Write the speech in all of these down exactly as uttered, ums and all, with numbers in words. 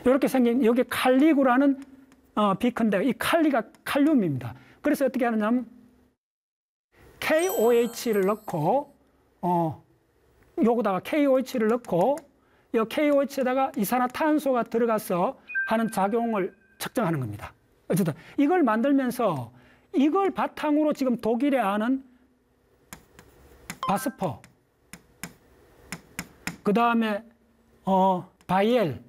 이렇게 생긴 여기 칼리구라는 어, 비컨데 이 칼리가 칼륨입니다. 그래서 어떻게 하느냐면 케이오에이치를 넣고 어, 요거다가 케이오에이치를 넣고 이 케이오에이치에다가 이산화탄소가 들어가서 하는 작용을 측정하는 겁니다. 어쨌든 이걸 만들면서 이걸 바탕으로 지금 독일에 아는 바스퍼, 그 다음에 어, 바이엘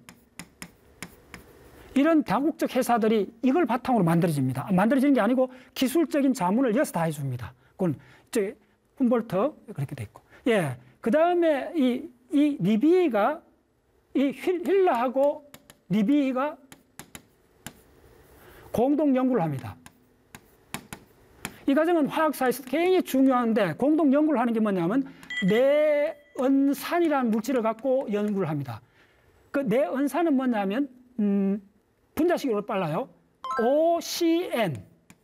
이런 다국적 회사들이 이걸 바탕으로 만들어집니다. 만들어지는 게 아니고 기술적인 자문을 여기서 다 해줍니다. 그건 이제 훔볼트 그렇게 돼 있고, 예, 그 다음에 이, 이 리비이가 이 힐러하고 리비이가 공동 연구를 합니다. 이 과정은 화학사에서 굉장히 중요한데 공동 연구를 하는 게 뭐냐면 내은산이라는 물질을 갖고 연구를 합니다. 그 내은산은 뭐냐면 음, 분자식으로 빨라요. 오씨엔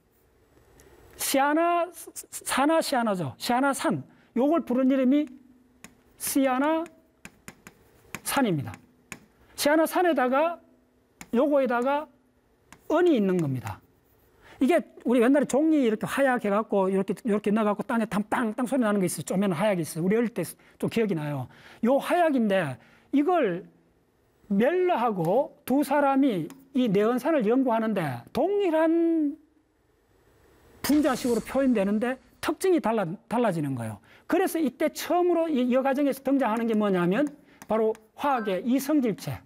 시아나 산화 시아나죠. 시아나산. 요걸 부른 이름이 시아나산입니다. 시아나산에다가 요거에다가 은이 있는 겁니다. 이게 우리 옛날에 종이 이렇게 하얗게 갖고 이렇게 이렇게 넣어갖고 땅에 땅땅 소리 나는 게 있어요. 쪼매는 하약이 있어요. 우리 어릴 때 좀 기억이 나요. 요 하약인데 이걸 멜러하고 두 사람이 이 내은산을 연구하는데 동일한 분자식으로 표현되는데 특징이 달라, 달라지는 거예요. 그래서 이때 처음으로 이, 이 과정에서 등장하는 게 뭐냐면 바로 화학의 이성질체.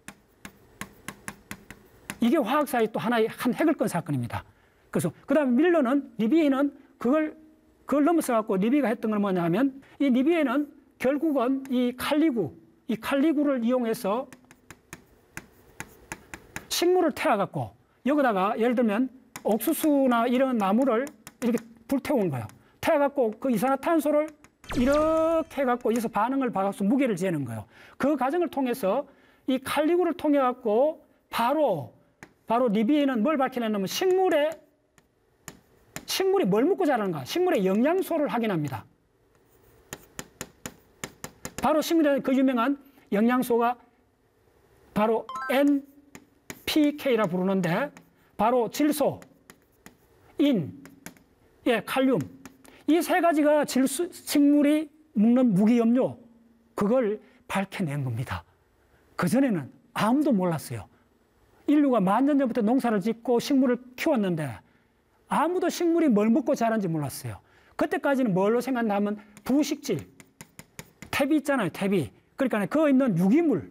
이게 화학사의 또 하나의 한 핵을 건 사건입니다. 그래서 그 다음에 밀러는, 리비에는 그걸, 그걸 넘어서 갖고 리비가 했던 건 뭐냐면 이 리비에는 결국은 이 칼리구, 이 칼리구를 이용해서 식물을 태워갖고 여기다가 예를 들면 옥수수나 이런 나무를 이렇게 불태우는 거예요. 태워갖고 그 이산화탄소를 이렇게 해갖고 여기서 반응을 봐서 무게를 재는 거예요. 그 과정을 통해서 이 칼리구를 통해갖고 바로 바로 리비에는 뭘 밝혀내냐면 식물에 식물이 뭘 먹고 자라는가, 식물의 영양소를 확인합니다. 바로 식물의 그 유명한 영양소가 바로 엔피케이라 부르는데 바로 질소, 인, 예, 칼륨 이 세 가지가 질소, 식물이 먹는 무기염료 그걸 밝혀낸 겁니다. 그전에는 아무도 몰랐어요. 인류가 만 년 전부터 농사를 짓고 식물을 키웠는데 아무도 식물이 뭘 먹고 자란지 몰랐어요. 그때까지는 뭘로 생각하면 부식질, 퇴비 있잖아요, 퇴비. 그러니까 그 있는 유기물,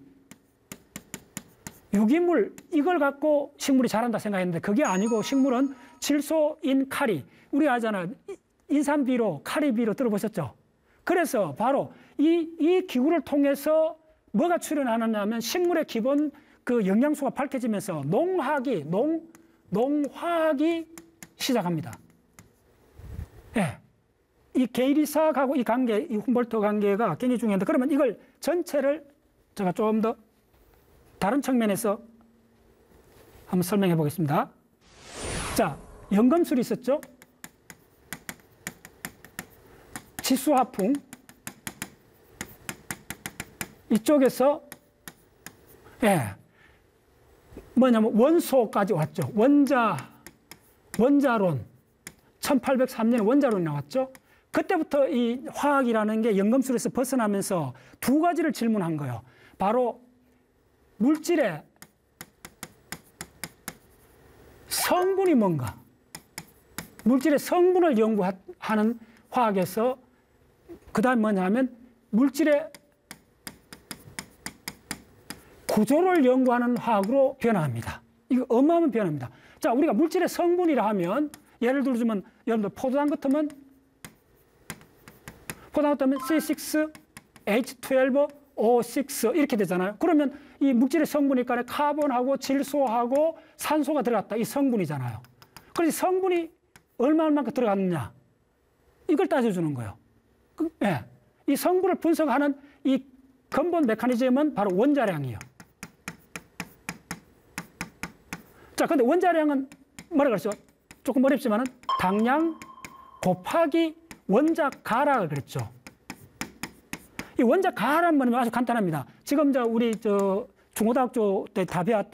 유기물 이걸 갖고 식물이 자란다 생각했는데 그게 아니고 식물은 질소, 인, 칼이 우리 알잖아요. 인삼비료, 카리비료 들어보셨죠? 그래서 바로 이, 이 기구를 통해서 뭐가 출현하느냐 하면 식물의 기본 그 영양소가 밝혀지면서 농학이, 농, 농화학이 시작합니다. 예. 이 게이리삭하고 이 관계, 이 훔볼트 관계가 굉장히 중요한데 그러면 이걸 전체를 제가 좀 더 다른 측면에서 한번 설명해 보겠습니다. 자, 연금술이 있었죠? 지수화풍. 이쪽에서, 예. 뭐냐면 원소까지 왔죠. 원자, 원자론. 천팔백삼 년에 원자론이 나왔죠. 그때부터 이 화학이라는 게 연금술에서 벗어나면서 두 가지를 질문한 거예요. 바로 물질의 성분이 뭔가. 물질의 성분을 연구하는 화학에서 그 다음 뭐냐면 물질의 구조를 연구하는 화학으로 변화합니다. 이거 어마어마한 변화입니다. 자, 우리가 물질의 성분이라 하면 예를 들면 여러분들 포도당 같으면 포도당 같으면 씨 식스 에이치 트웰브 오 식스 이렇게 되잖아요. 그러면 이 물질의 성분이니까 카본하고 질소하고 산소가 들어갔다. 이 성분이잖아요. 그래서 성분이 얼마만큼 들어갔느냐 이걸 따져주는 거예요. 그, 예. 이 성분을 분석하는 이 근본 메커니즘은 바로 원자량이에요. 자, 근데 원자량은 뭐라 그랬죠? 조금 어렵지만은 당량 곱하기 원자가라 그랬죠. 이 원자가라는 뭐냐면 아주 간단합니다. 지금 저 우리 저 중고등학교 때 다 배웠던